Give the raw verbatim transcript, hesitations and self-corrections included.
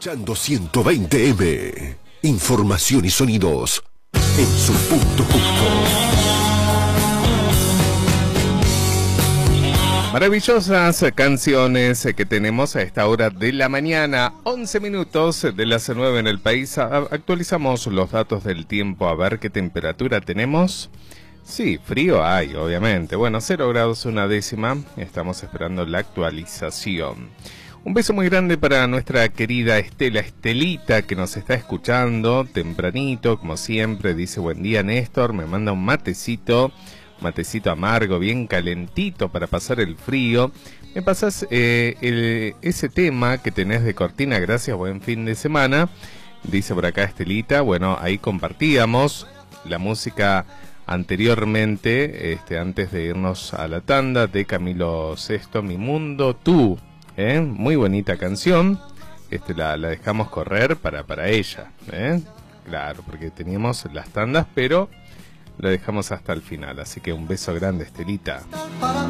Escuchando ciento veinte eme. Información y sonidos en su punto justo. Maravillosas canciones que tenemos a esta hora de la mañana, once minutos de las nueve en el país. Actualizamos los datos del tiempo, a ver qué temperatura tenemos. Sí, frío hay, obviamente. Bueno, cero grados una décima. Estamos esperando la actualización. Un beso muy grande para nuestra querida Estela, Estelita, que nos está escuchando tempranito, como siempre. Dice, buen día, Néstor. Me manda un matecito. Matecito amargo, bien calentito para pasar el frío. Me pasas eh, el, ese tema que tenés de cortina, gracias, buen fin de semana. Dice por acá Estelita, bueno, ahí compartíamos la música anteriormente, este, antes de irnos a la tanda, de Camilo Sesto, Mi Mundo Tú. ¿eh? Muy bonita canción, este, la, la dejamos correr para, para ella. ¿eh? Claro, porque teníamos las tandas, pero... lo dejamos hasta el final, así que un beso grande, Estelita.